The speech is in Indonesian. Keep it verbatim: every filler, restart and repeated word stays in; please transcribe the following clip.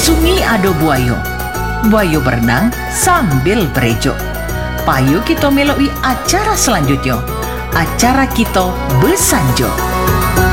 sungai ada buayo. Buayo berenang sambil berejo. Payo kita meloi acara selanjutnya. Acara kita besanjo.